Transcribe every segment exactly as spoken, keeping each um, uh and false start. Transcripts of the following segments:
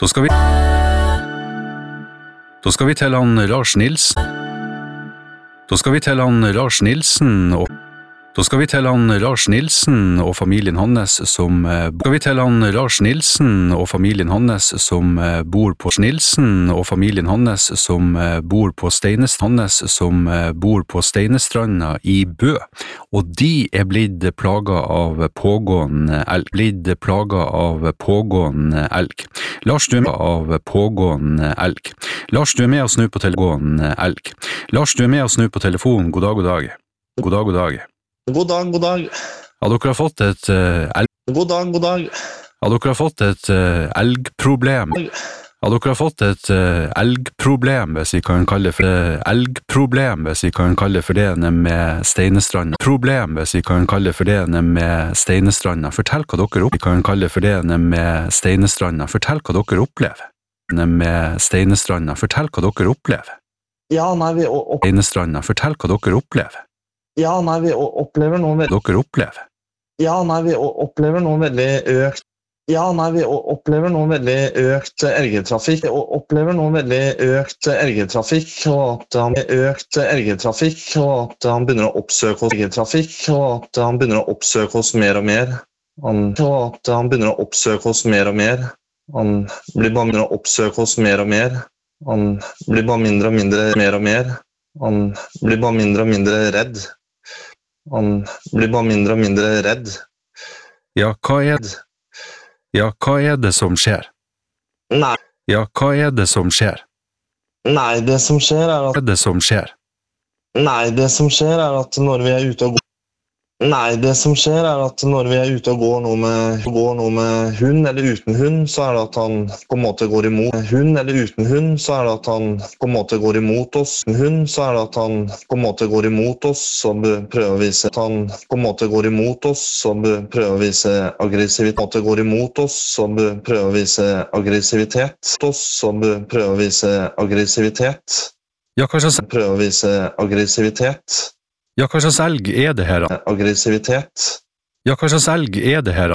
Da skal vi Da skal vi til han Lars Nilsen. Da skal vi til han Lars Nilsen og Da skal vi til han Lars Nilsen og familien hans som skal vi til han Lars Nilsen og familien hans som bor på Nilsen og familien hans som bor på Steines hans som bor på Steinestranda i Bø, og de er blitt plaga av pågående elg. Blitt plaga av pågående elg. Lars, du er med av pågående elg. Lars, du er med og snu på telefon elg. Lars, du er med og snu på telefon. God dag, god dag. God dag, god dag. God dag, god dag. Ja, dere har fått et uh, elg... God dag, god dag. Ja, dere har fått et uh, elgproblem. Ja, dere har fått et uh, elgproblem, hvis vi kan kalle det for uh, elgproblem, hvis vi kan kalle det for det med Steinestranda. Problem, hvis vi kan kalle det for det med Steinestranda. Fortell hva dere opp... Vi kan kalle det for det med Steinestranda. Fortell hva dere opplever. Med Steinestranda. Fortell hva dere opplever. Ja, nei, vi... Og, og... Steinestranda. Fortell hva dere opplever. Ja, nei, vi opplever noe veldig... Dere opplever. Ja, nei, vi opplever noe veldig økt... Ja, nei, vi opplever noe veldig økt elgetrafikk. Vi opplever noe veldig økt elgetrafikk, og at han økt elgetrafikk, og at han begynner å oppsøke oss elgetrafikk, og at han begynner å oppsøke oss mer og mer. Han, og at han begynner å oppsøke oss mer og mer. Han blir bare mindre å oppsøke oss mer og mer. Han blir bare mindre og mindre mer og mer. Han blir bare mindre og mindre redd. Han blir bare mindre og mindre redd. Ja, hva er det? Ja, hva er det som skjer? Nei. Ja, hva er det som skjer? Nei, det som skjer er at... Hva er det som skjer? Nei, det som skjer er at når vi er ute og går... Nei, det som skjer er at når vi er ute og går noe med, går noe med hund eller uten hund, så er det at han på en måte går imot. Hund eller uten hund, så er det at han på en måte går imot oss. Hund, så er det at han på en måte går imot oss og prøver å vise at han på en måte går imot oss og prøver å vise aggressivitet. Går imot oss og prøver å vise aggressivitet. Oss og prøver å vise aggressivitet. Ja, hva slags... Prøver å vise aggressivitet. Ja, hva slags elg er det her? Aggressivitet. Ja, hva slags elg er det her?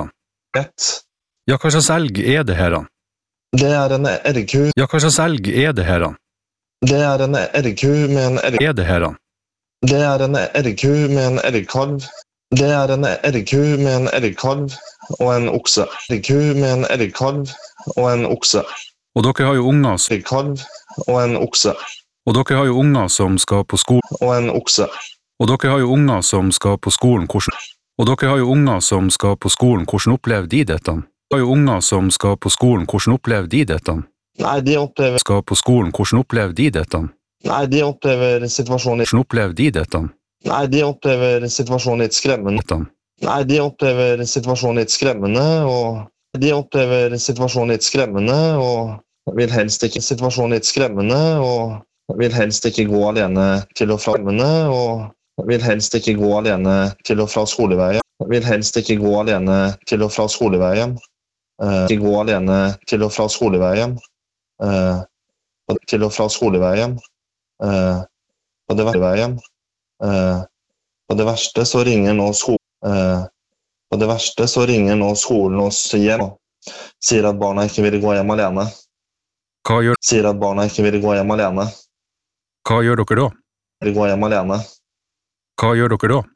Ja, hva slags elg er det her? Det er en ergku. Ja, hva slags elg er det her? Det er en ergku med en erg... Er det her? Det er en ergku med en ergkalv. Det er en ergku med en ergkalv og en okse. Ergku med en ergkalv og en okse. Og dere har jo unger som... Ergkalv og en okse. Og dere har jo unger som skal på skolen. Og en okse. Og dere har jo unger som skal på skolen, hvordan... Og dere har jo unger som skal på skolen, hvordan opplever de dette? Dere har jo unger som skal på skolen, hvordan opplever de dette? Nei, de opplever... Skal på skolen, hvordan opplever de dette? Nei, de opplever situasjonen... Hvordan opplever de dette? Nei, de opplever situasjonen litt skremmende. Nei, de opplever situasjonen litt skremmende, og... De opplever situasjonen litt skremmende, og vil helst ikke situasjonen litt skremmende, og vil helst ikke gå alene til og fra hjemmene, og... Vil helst ikke gå alene til og fra skoleveien. Vil helst ikke gå alene til og fra skoleveien. Uh, ikke gå alene til og fra skoleveien. Uh, til og fra skoleveien. Uh, på det verste veien. Uh, på det verste så ringer nå skolen. Uh, på det verste så ringer nå skolen oss hjem og sier at barna ikke vil gå hjem alene. Hva gjør? Sier at barna ikke vil gå hjem alene. Hva gjør dere da? Vil gå hjem alene. Hva gjør dere da?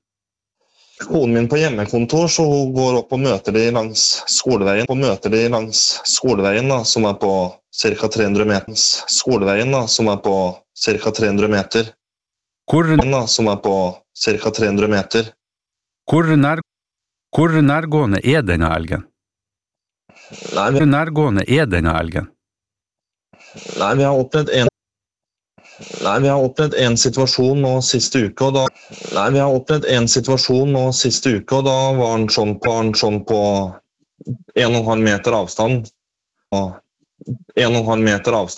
Konen min på hjemmekontor, så hun går opp og møter de langs skoleveien. Og møter de langs skoleveien da, som er på ca. tre hundre meter. Skoleveien da, som er på ca. tre hundre meter. Hvor, da, som er på ca. tre hundre meter. Hvor, nær, hvor nærgående er denne elgen? Nei, vi, hvor nærgående er denne elgen? Nei, vi har opplevd en Nei, vi har opplevd en situasjon nå siste uke, og da... Nei, vi har opplevd en situasjon nå siste uke, og da var han sånn på, han sånn på en og en halv meter avstand. Og en og en halv meter avstand.